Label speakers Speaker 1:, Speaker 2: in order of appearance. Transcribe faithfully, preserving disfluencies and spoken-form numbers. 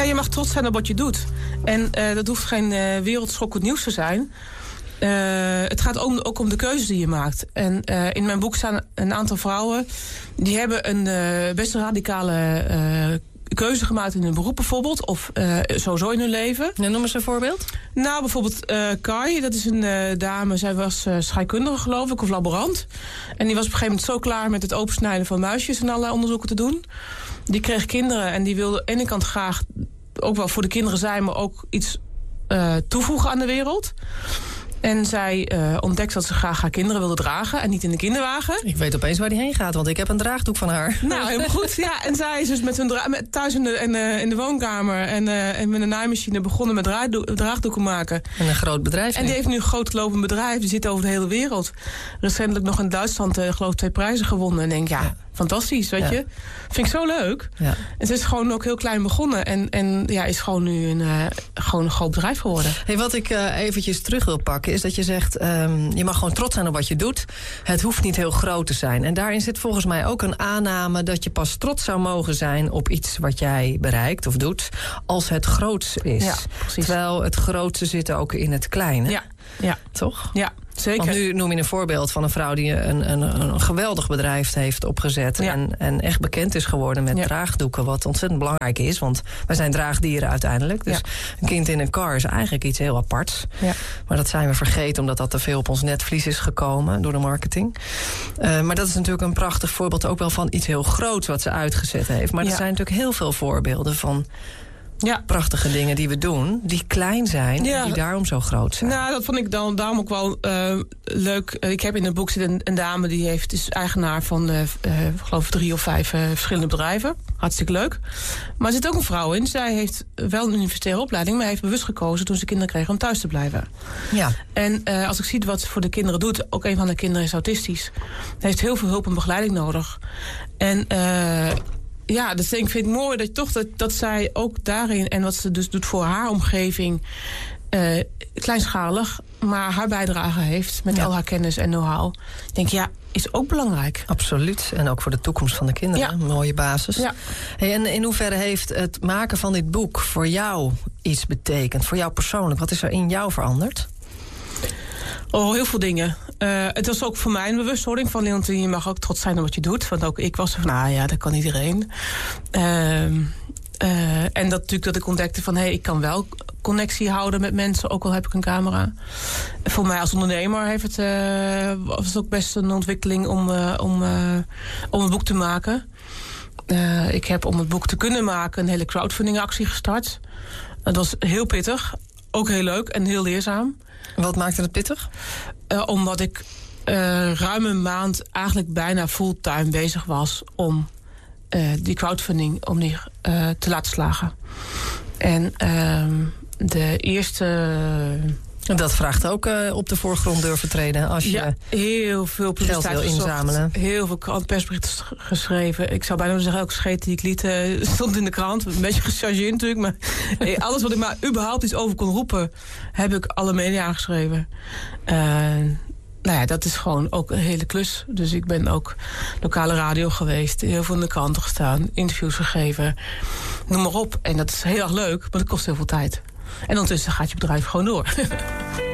Speaker 1: je mag trots zijn op wat je doet. En uh, dat hoeft geen uh, wereldschokkend nieuws te zijn. Uh, het gaat om, ook om de keuzes die je maakt. En uh, in mijn boek staan een aantal vrouwen... die hebben een uh, best radicale uh, keuze gemaakt in hun beroep bijvoorbeeld. Of uh, sowieso in hun leven.
Speaker 2: Ja, noem eens een voorbeeld.
Speaker 1: Nou, bijvoorbeeld uh, Kai, dat is een uh, dame. Zij was uh, scheikundige, geloof ik, of laborant. En die was op een gegeven moment zo klaar met het opensnijden van muisjes... en allerlei onderzoeken te doen. Die kreeg kinderen en die wilde aan de ene kant graag... ook wel voor de kinderen zijn, maar ook iets uh, toevoegen aan de wereld... En zij uh, ontdekte dat ze graag haar kinderen wilde dragen en niet in de kinderwagen.
Speaker 2: Ik weet opeens waar die heen gaat, want ik heb een draagdoek van haar.
Speaker 1: Nou, helemaal goed. Ja, en zij is dus met hun dra- met, thuis in de, in, de, in de woonkamer en, uh, en met een naaimachine begonnen met draagdo- draagdoeken maken.
Speaker 2: En een groot bedrijf.
Speaker 1: En die heeft nu een groot lopend bedrijf. Die zit over de hele wereld. Recentelijk nog in Duitsland, uh, geloof ik, twee prijzen gewonnen. En denk, ja, ja. fantastisch, weet ja. je. Vind ik zo leuk. Ja. En ze is gewoon ook heel klein begonnen. En, en ja, is gewoon nu een, uh, gewoon een groot bedrijf geworden.
Speaker 2: Hey, wat ik uh, eventjes terug wil pakken is dat je zegt... Um, je mag gewoon trots zijn op wat je doet. Het hoeft niet heel groot te zijn. En daarin zit volgens mij ook een aanname... dat je pas trots zou mogen zijn op iets wat jij bereikt of doet... als het groots is. Ja, terwijl het grootste zit ook in het kleine.
Speaker 1: Ja, ja.
Speaker 2: Toch?
Speaker 1: Ja. Zeker.
Speaker 2: Want nu noem je een voorbeeld van een vrouw die een, een, een geweldig bedrijf heeft opgezet... Ja. En, en echt bekend is geworden met ja. draagdoeken, wat ontzettend belangrijk is. Want wij zijn draagdieren uiteindelijk. Dus ja. een kind in een kar is eigenlijk iets heel aparts. Ja. Maar dat zijn we vergeten omdat dat te veel op ons netvlies is gekomen door de marketing. Uh, maar dat is natuurlijk een prachtig voorbeeld ook wel van iets heel groots wat ze uitgezet heeft. Maar ja. er zijn natuurlijk heel veel voorbeelden van... Ja. prachtige dingen die we doen, die klein zijn ja. en die daarom zo groot zijn.
Speaker 1: Nou, dat vond ik dan daarom ook wel uh, leuk. Ik heb in het boek zit een, een dame die heeft, is eigenaar van, uh, uh, geloof drie of vijf uh, verschillende bedrijven. Hartstikke leuk. Maar er zit ook een vrouw in. Zij heeft wel een universitaire opleiding, maar heeft bewust gekozen toen ze kinderen kreeg om thuis te blijven. Ja. En uh, als ik zie wat ze voor de kinderen doet, ook een van de kinderen is autistisch. Hij heeft heel veel hulp en begeleiding nodig. En uh, ja, dus ik vind het mooi dat toch dat, dat zij ook daarin... en wat ze dus doet voor haar omgeving... Uh, kleinschalig, maar haar bijdrage heeft... met ja. al haar kennis en know-how. Ik denk, ja, is ook belangrijk.
Speaker 2: Absoluut. En ook voor de toekomst van de kinderen. Ja. Een mooie basis. Ja. Hey, en in hoeverre heeft het maken van dit boek voor jou iets betekend? Voor jou persoonlijk? Wat is er in jou veranderd?
Speaker 1: Oh, heel veel dingen. Uh, het was ook voor mij een bewustwording van... Leontien, je mag ook trots zijn op wat je doet. Want ook ik was van, nou ja, dat kan iedereen. Uh, uh, en dat natuurlijk dat ik ontdekte van... hé, hey, ik kan wel connectie houden met mensen... ook al heb ik een camera. Voor mij als ondernemer heeft het, uh, was het ook best een ontwikkeling... om, uh, om, uh, om een boek te maken. Uh, ik heb om het boek te kunnen maken... een hele crowdfunding actie gestart. Dat was heel pittig. Ook heel leuk en heel leerzaam.
Speaker 2: Wat maakte het pittig?
Speaker 1: Uh, omdat ik uh, ruim een maand eigenlijk bijna fulltime bezig was... om uh, die crowdfunding om die, uh, te laten slagen. En uh, de eerste...
Speaker 2: Uh, Dat vraagt ook uh, op de voorgrond durven treden. Als je
Speaker 1: ja, heel veel
Speaker 2: geld wil inzamelen.
Speaker 1: Heel veel krantpersberichten geschreven. Ik zou bijna zeggen, elke scheet die ik liet uh, stond in de krant. Een beetje gechargeerd natuurlijk. Maar hey, alles wat ik maar überhaupt iets over kon roepen... heb ik alle media aangeschreven. Uh, nou ja, dat is gewoon ook een hele klus. Dus ik ben ook lokale radio geweest. Heel veel in de kranten gestaan. Interviews gegeven. Noem maar op. En dat is heel erg leuk, maar dat kost heel veel tijd. En ondertussen gaat je bedrijf gewoon door.